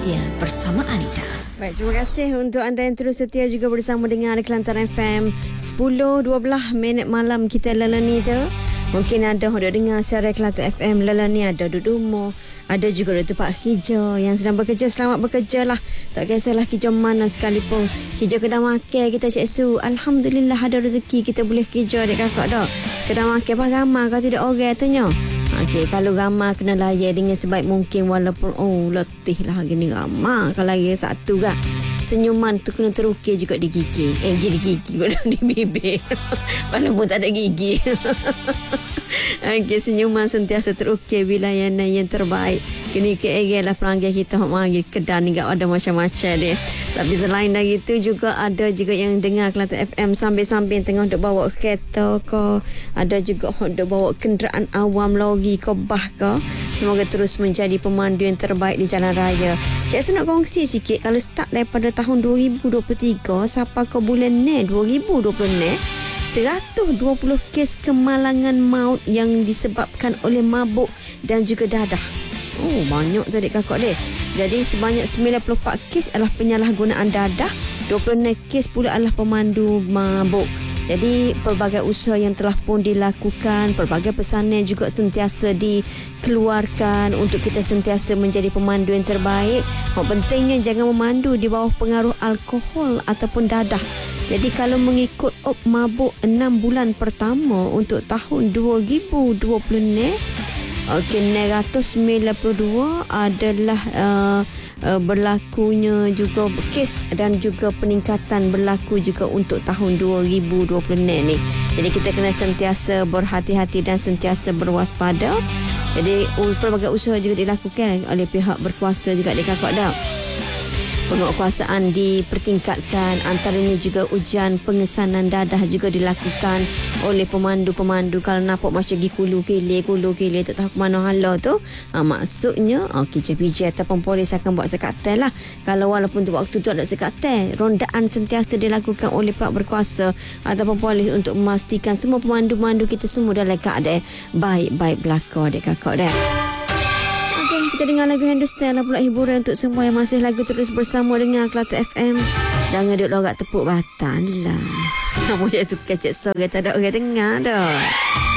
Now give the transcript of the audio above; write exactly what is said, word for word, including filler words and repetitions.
setia bersama anda. Baik, terima kasih untuk anda yang terus setia juga bersama dengan Kelantan F M. Sepuluh dua belas minit malam kita lalani tu. Mungkin ada yang dengar siaran Kelantan F M lalani, ada duduk rumah, ada juga di tempat hijau yang sedang bekerja. Selamat bekerja lah. Tak kisahlah hijau mana sekalipun. Hijau kedai makan kita Cik Su. Alhamdulillah ada rezeki kita boleh hijau adik kakak dah. Kedai makan apa ramai kalau tidak orang tanya. Okey, kalau ramai kena layan dengan sebaik mungkin walaupun oh letih lah hari ni ramai. Kalau layan satu kan. Senyuman tu kena terukir juga di gigi. Eh, gigi gigi pada di bibir. Walaupun tak ada gigi. Okey, senyuman sentiasa terukir bila layanan yang terbaik. Kini ke lah pelanggan kita mari kedai ni gak ada macam-macam dia. Tapi selain dari itu juga ada juga yang dengar Kelantan F M sambil-sambil tengah duk bawa kereta ke, ada juga duk bawa kenderaan awam lori ke bah ke. Semoga terus menjadi pemandu yang terbaik di jalan raya. Cik saya nak kongsi sikit kalau start daripada tahun dua ribu dua puluh tiga sampai ke bulan ni dua ribu dua puluh ni seratus dua puluh kes kemalangan maut yang disebabkan oleh mabuk dan juga dadah. Oh, banyak tu adik kakak dia. Jadi sebanyak sembilan puluh empat kes adalah penyalahgunaan dadah, dua puluh enam kes pula adalah pemandu mabuk. Jadi pelbagai usaha yang telah pun dilakukan, pelbagai pesanan juga sentiasa dikeluarkan untuk kita sentiasa menjadi pemandu yang terbaik. Yang pentingnya jangan memandu di bawah pengaruh alkohol ataupun dadah. Jadi kalau mengikut op mabuk enam bulan pertama untuk tahun dua ribu dua puluh ni, okey, enam ratus sembilan puluh dua adalah uh, uh, berlakunya juga kes dan juga peningkatan berlaku juga untuk tahun dua ribu dua puluh ni. Jadi kita kena sentiasa berhati-hati dan sentiasa berwaspada. Jadi pelbagai usaha juga dilakukan oleh pihak berkuasa juga di kakak dah. Penguatkuasaan dipertingkatkan, antaranya juga ujian pengesanan dadah juga dilakukan oleh pemandu-pemandu. Kalau nampak macam pergi kulu kele kulu kele tak tahu ke mana hala tu, ha, maksudnya okey J P J ataupun polis akan buat sekatel lah. Kalau walaupun tu waktu tu ada sekatel, rondaan sentiasa dilakukan oleh pihak berkuasa ataupun polis untuk memastikan semua pemandu-pemandu kita semua dalam keadaan baik-baik belaka adik kakak dah. Kita dengar lagu Hindustan lah pula hiburan untuk semua yang masih lagu terus bersama dengan Kelantan F M. Jangan duduk lorak tepuk batan lah. Kamu yang suka cik sore tak ada orang dengar dah.